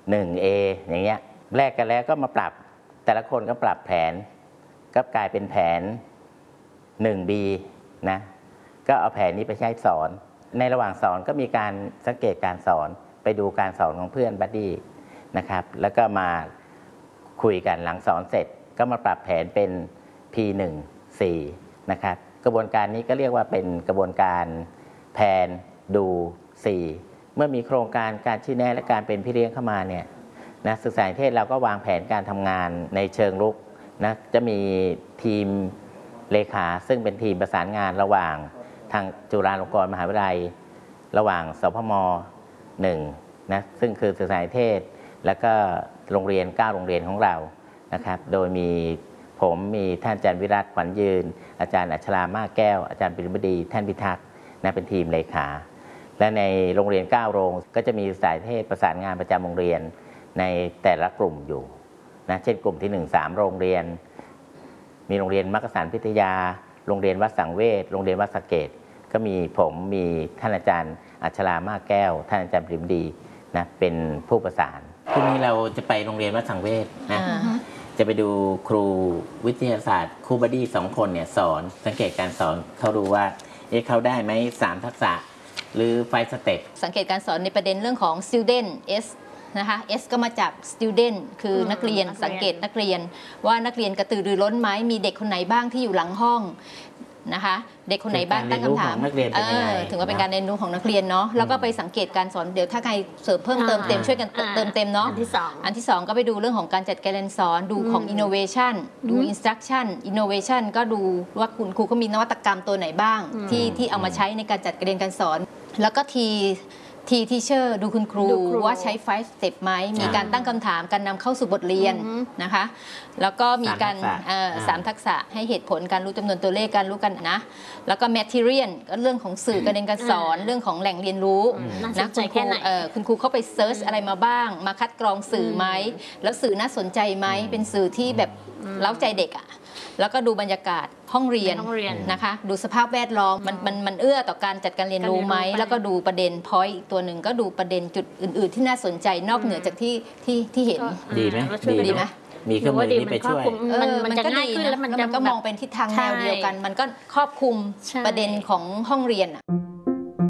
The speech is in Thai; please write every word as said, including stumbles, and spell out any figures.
หนึ่ง เอ อย่างเงี้ยแลกกันแล้วก็มาปรับแต่ละคนก็ปรับแผนก็กลายเป็นแผน หนึ่ง บี นะก็เอาแผนนี้ไปใช้สอนในระหว่างสอนก็มีการสังเกตการสอนไปดูการสอนของเพื่อนบัดดี้นะครับแล้วก็มาคุยกันหลังสอนเสร็จก็มาปรับแผนเป็น พี หนึ่ง สี่ นะครับกระบวนการนี้ก็เรียกว่าเป็นกระบวนการแผนดูสี่เมื่อมีโครงการการชี้แนะและการเป็นพี่เลี้ยงเข้ามาเนี่ยนะศึกษานิเทศเราก็วางแผนการทำงานในเชิงรุกนะจะมีทีมเลขาซึ่งเป็นทีมประสานงานระหว่างทางจุฬาลงกรณ์มหาวิทยาลัยระหว่างสพมหนึ่งนะซึ่งคือศึกษานิเทศแล้วก็โรงเรียนเก้าโรงเรียนของเรานะครับโดยมีผมมีท่านอาจารย์วิรัตขวัญยืนอาจารย์อัชรามาแก้วอาจารย์ปริมดีท่านพิทักษ์นะเป็นทีมเลขาและในโรงเรียนเก้าโรงก็จะมีสายเทศประสานงานประจำโรงเรียนในแต่ละกลุ่มอยู่นะเช่นกลุ่มที่หนึ่ง สามโรงเรียนมีโรงเรียนมักกะสันพิทยาโรงเรียนวัดสังเวชโรงเรียนวัดสะเกษก็มีผมมีท่านอาจารย์อัชรามาแก้วท่านอาจารย์ปริมดีนะเป็นผู้ประสานพรุ่งนี้เราจะไปโรงเรียนวัดสังเวชนะจะไปดูครูวิทยาศาสตร์ครูบัดดี้สองคนเนี่ยสอนสังเกตการสอนเขาดูว่าเอ๊ะเขาได้ไหมสามทักษะหรือไฟสเต็ปสังเกตการสอนในประเด็นเรื่องของ student S นะคะ S ก็มาจาก student คือนักเรียนสังเกตนักเรียนว่านักเรียนกระตือรือร้นไหมมีเด็กคนไหนบ้างที่อยู่หลังห้องนะคะเด็กคนไหนบ้างตั้งคำถามถึงว่าเป็นการเรียนรู้ของนักเรียนเนาะแล้วก็ไปสังเกตการสอนเดี๋ยวถ้าใครเสริมเพิ่มเติมเต็มช่วยกันเติมเต็มเนาะอันที่สองอันที่สองก็ไปดูเรื่องของการจัดการเรียนสอนดูของ innovation ดู instruction innovation ก็ดูว่าคุณครูเขามีนวัตกรรมตัวไหนบ้างที่ที่เอามาใช้ในการจัดการเรียนการสอนแล้วก็ทีทีทีเชอร์ดูคุณครูว่าใช้ไฟสเต็ปไหมมีการตั้งคำถามการนำเข้าสู่บทเรียนนะคะแล้วก็มีการสามทักษะให้เหตุผลการรู้จำนวนตัวเลขการรู้กันนะแล้วก็ material ก็เรื่องของสื่อการเรียนการสอนเรื่องของแหล่งเรียนรู้นะคุณครูคุณครูเข้าไปเซิร์ชอะไรมาบ้างมาคัดกรองสื่อไหมแล้วสื่อน่าสนใจไหมเป็นสื่อที่แบบเล้าใจเด็กอ่ะแล้วก็ดูบรรยากาศห้องเรียนนะคะดูสภาพแวดล้อมมันมันมันเอื้อต่อการจัดการเรียนรู้ไหมแล้วก็ดูประเด็นพอยต์อีกตัวหนึ่งก็ดูประเด็นจุดอื่นๆที่น่าสนใจนอกเหนือจากที่ที่ที่เห็นดีไหมดีไหมมีเครื่องมือนี้ไปช่วยมันจะง่ายขึ้นแล้วมันก็มองเป็นทิศทางแนวเดียวกันมันก็ครอบคลุมประเด็นของห้องเรียน